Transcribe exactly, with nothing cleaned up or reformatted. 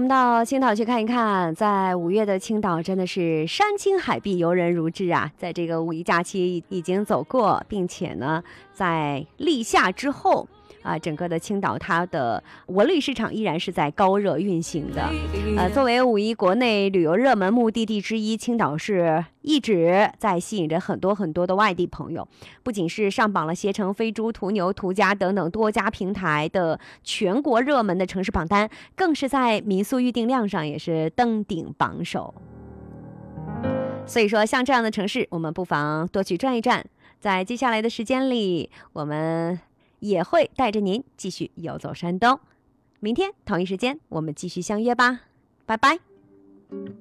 们到青岛去看一看，在五月的青岛真的是山清海碧，游人如织啊！在这个五一假期已经走过，并且呢，在立夏之后啊，整个的青岛它的文旅市场依然是在高热运行的。呃，作为五一国内旅游热门目的地之一，青岛市一直在吸引着很多很多的外地朋友，不仅是上榜了携程、飞猪、途牛、途家等等多家平台的全国热门的城市榜单，更是在民宿预订量上也是登顶榜首。所以说，像这样的城市，我们不妨多去转一转。在接下来的时间里，我们也会带着您继续游走山东。明天同一时间，我们继续相约吧，拜拜。